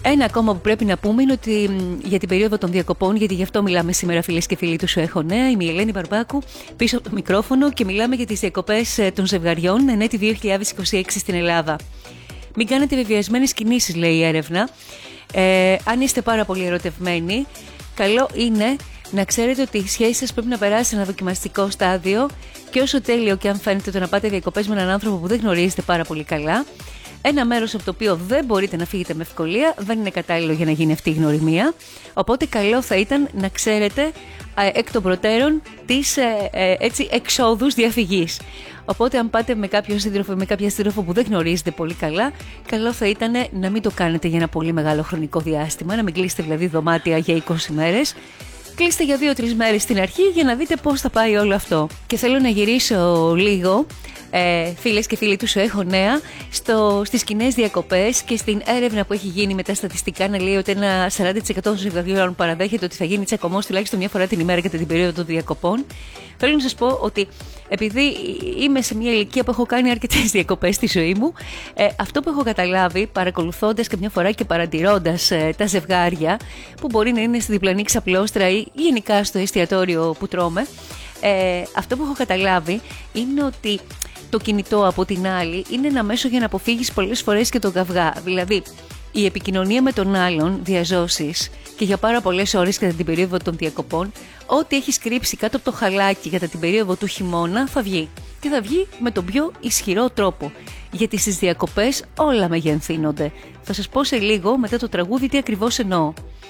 Ένα ακόμα που πρέπει να πούμε είναι ότι για την περίοδο των διακοπών, γιατί γι' αυτό μιλάμε σήμερα, φίλες και φίλοι του Σου Έχω Νέα, είμαι η Ελένη Μπαρμπάκου πίσω από το μικρόφωνο και μιλάμε για τις διακοπές των ζευγαριών εν έτη 2026 στην Ελλάδα. Μην κάνετε βεβαιασμένες κινήσεις, λέει η έρευνα. Αν είστε πάρα πολύ ερωτευμένοι, καλό είναι να ξέρετε ότι η σχέση σας πρέπει να περάσει σε ένα δοκιμαστικό στάδιο και όσο τέλειο και αν φαίνεται το να πάτε διακοπές με έναν άνθρωπο που δεν γνωρίζετε πάρα πολύ καλά, ένα μέρος από το οποίο δεν μπορείτε να φύγετε με ευκολία, δεν είναι κατάλληλο για να γίνει αυτή η γνωριμία. Οπότε καλό θα ήταν να ξέρετε εκ των προτέρων τις εξόδους διαφυγής. Οπότε αν πάτε με κάποιον σύντροφο ή με κάποια σύντροφο που δεν γνωρίζετε πολύ καλά, καλό θα ήταν να μην το κάνετε για ένα πολύ μεγάλο χρονικό διάστημα, να μην κλείσετε δηλαδή δωμάτια για 20 μέρες. Κλείστε για 2-3 μέρες στην αρχή για να δείτε πώς θα πάει όλο αυτό. Και θέλω να γυρίσω λίγο, φίλες και φίλοι του Σου Έχω Νέα, στις κοινές διακοπές και στην έρευνα που έχει γίνει με τα στατιστικά να λέει ότι ένα 40% των ζευγαριών παραδέχεται ότι θα γίνει τσακωμός τουλάχιστον μια φορά την ημέρα κατά την περίοδο των διακοπών. Θέλω να σας πω ότι επειδή είμαι σε μια ηλικία που έχω κάνει αρκετές διακοπές στη ζωή μου, αυτό που έχω καταλάβει παρακολουθώντας και μια φορά και παρατηρώντας τα ζευγάρια που μπορεί να είναι στη διπλανή ξαπλώστρα ή γενικά στο εστιατόριο που τρώμε, αυτό που έχω καταλάβει είναι ότι το κινητό από την άλλη είναι ένα μέσο για να αποφύγεις πολλές φορές και τον καυγά. Δηλαδή, η επικοινωνία με τον άλλον διαζώσεις και για πάρα πολλές ώρες κατά την περίοδο των διακοπών, ό,τι έχεις κρύψει κάτω από το χαλάκι κατά την περίοδο του χειμώνα θα βγει. Και θα βγει με τον πιο ισχυρό τρόπο. Γιατί στις διακοπές όλα μεγενθύνονται. Θα σας πω σε λίγο μετά το τραγούδι τι ακριβώς εννοώ.